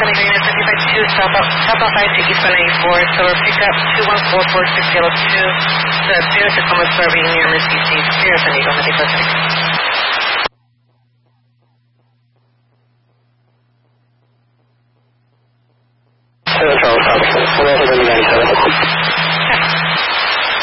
Green at 55-2, southbound 5 to eastbound 94, silver pickup 2144602, the Phoenix Tacoma serving near MCC, Sierra San Diego, Medical City. Charles, 97.